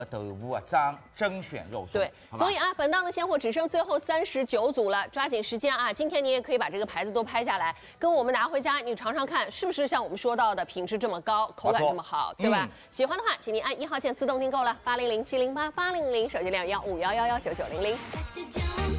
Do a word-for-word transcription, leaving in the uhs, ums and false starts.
豆腐啊，张甄选肉松。 对，所以啊，本档的鲜货只剩最后三十九组了，抓紧时间啊！今天你也可以把这个牌子都拍下来，跟我们拿回家，你尝尝看，是不是像我们说到的品质这么高，口感这么好，对吧？嗯、喜欢的话，请您按一号键自动订购了，八零零七零八八零零，手机量幺五幺幺幺九九零零。